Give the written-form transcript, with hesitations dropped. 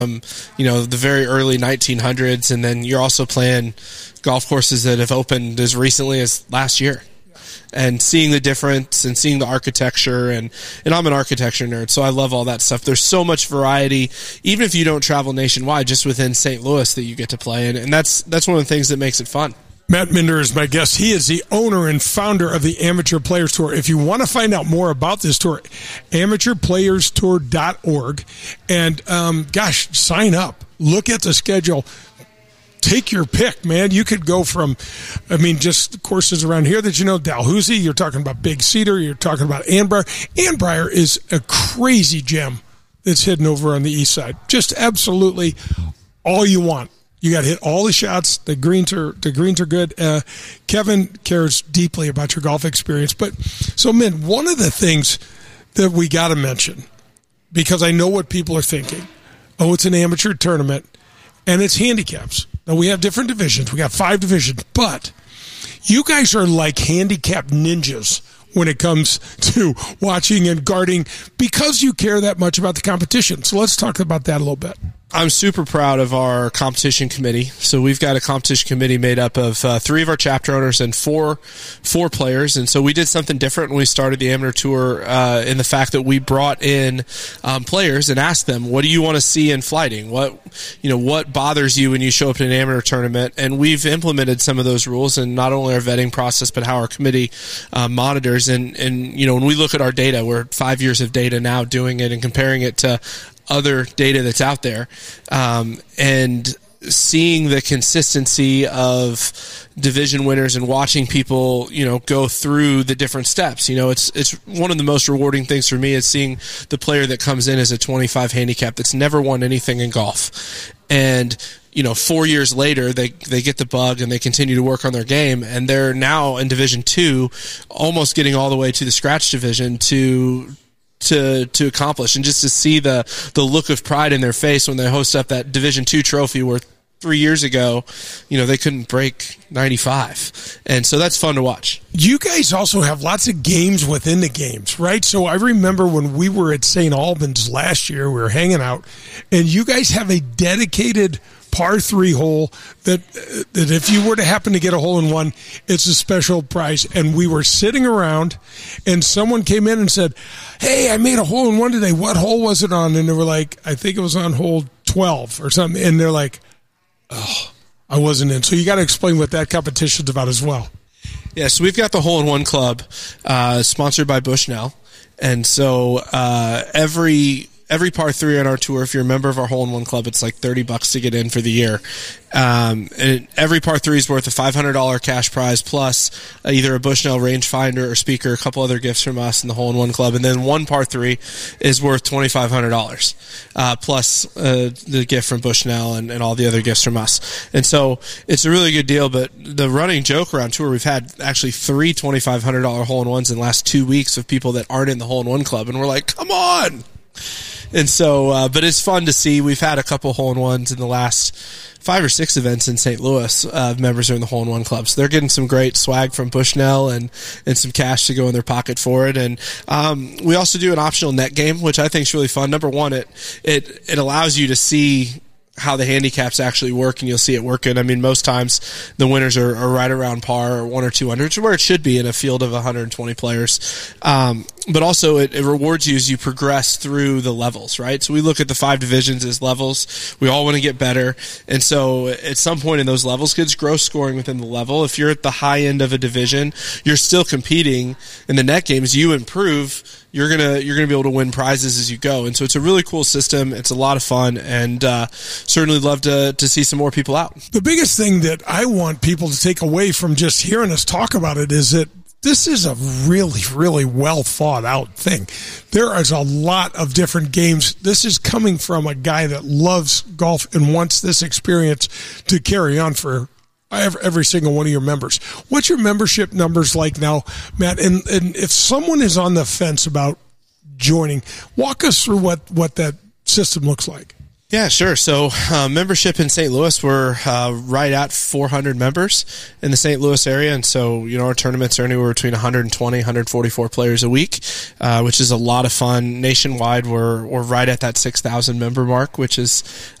the very early 1900s, and then you're also playing golf courses that have opened as recently as last year. And seeing the difference and seeing the architecture, and I'm an architecture nerd, so I love all that stuff. There's so much variety, even if you don't travel nationwide, just within St. Louis that you get to play in, and that's one of the things that makes it fun. Matt Minder is my guest. He is the owner and founder of the Amateur Players Tour. If you want to find out more about this tour, amateurplayerstour.org, and sign up. Look at the schedule. Take your pick, man. You could go from, just courses around here that Dalhousie, you're talking about Big Cedar, you're talking about Annbriar. Annbriar is a crazy gem that's hidden over on the east side. Just absolutely all you want. You got to hit all the shots. The greens are good. Kevin cares deeply about your golf experience. But so, man, one of the things that we got to mention, because I know what people are thinking. Oh, it's an amateur tournament, and it's handicaps. Now, we have different divisions. We got 5 divisions, but you guys are like handicap ninjas when it comes to watching and guarding because you care that much about the competition. So let's talk about that a little bit. I'm super proud of our competition committee. So we've got a competition committee made up of 3 of our chapter owners and four players. And so we did something different when we started the Amateur Tour in the fact that we brought in players and asked them, what do you want to see in flighting? What bothers you when you show up at an amateur tournament? And we've implemented some of those rules in not only our vetting process, but how our committee monitors. And when we look at our data, we're 5 years of data now doing it and comparing it to other data that's out there, and seeing the consistency of division winners and watching people, go through the different steps. It's one of the most rewarding things for me is seeing the player that comes in as a 25 handicap that's never won anything in golf. And 4 years later, they get the bug and they continue to work on their game, and they're now in Division 2, almost getting all the way to the scratch division to accomplish, and just to see the look of pride in their face when they host up that Division 2 trophy where 3 years ago, they couldn't break 95. And so that's fun to watch. You guys also have lots of games within the games, right? So I remember when we were at St. Albans last year, we were hanging out, and you guys have a dedicated par 3 hole that if you were to happen to get a hole in one, it's a special prize. And we were sitting around, and someone came in and said, hey, I made a hole in one today. What hole was it on? And they were like, I think it was on hole 12 or something. And they're like, oh, I wasn't in. So you got to explain what that competition's about as well. Yeah, so we've got the Hole-in-One Club sponsored by Bushnell. And so every par 3 on our tour, if you're a member of our Hole-in-One Club, it's like $30 to get in for the year. And every par 3 is worth a $500 cash prize plus either a Bushnell rangefinder or speaker, a couple other gifts from us in the Hole-in-One Club. And then one par 3 is worth $2,500 plus the gift from Bushnell and all the other gifts from us. And so it's a really good deal. But the running joke around tour, we've had actually 3 $2,500 hole-in-ones in the last 2 weeks of people that aren't in the Hole-in-One Club. And we're like, come on! And so, but it's fun to see. We've had a couple hole-in-ones in the last 5 or 6 events in St. Louis. Members are in the Hole-in-One Club, so they're getting some great swag from Bushnell and some cash to go in their pocket for it. And we also do an optional net game, which I think is really fun. Number one, it allows you to see how the handicaps actually work, and you'll see it working. I mean, most times the winners are right around par or 1 or 2 under, which is where it should be in a field of 120 players. But also it rewards you as you progress through the levels, right? So we look at the 5 divisions as levels. We all want to get better. And so at some point in those levels, kids grow scoring within the level. If you're at the high end of a division, you're still competing in the net games. You improve, you're gonna be able to win prizes as you go. And so it's a really cool system. It's a lot of fun, and certainly love to see some more people out. The biggest thing that I want people to take away from just hearing us talk about it is that this is a really, really well thought out thing. There is a lot of different games. This is coming from a guy that loves golf and wants this experience to carry on for every single one of your members. What's your membership numbers like now, Matt? And if someone is on the fence about joining, walk us through what that system looks like. Yeah, sure. So membership in St. Louis, we're right at 400 members in the St. Louis area. And so, our tournaments are anywhere between 120, 144 players a week, which is a lot of fun. Nationwide, we're right at that 6,000 member mark, which is